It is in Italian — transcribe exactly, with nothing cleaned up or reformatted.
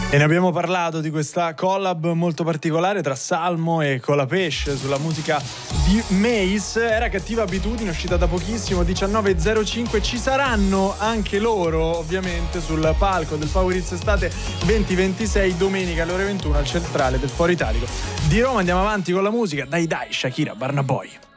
E ne abbiamo parlato di questa collab molto particolare tra Salmo e Colapesce sulla musica di Mace. Era Cattiva Abitudine, uscita da pochissimo, diciannove e zero cinque. Ci saranno anche loro ovviamente sul palco del Favourites Estate venti ventisei, domenica alle ore ventuno al centrale del Foro Italico di Roma. Andiamo avanti con la musica. Dai dai, Shakira, Burna Boy.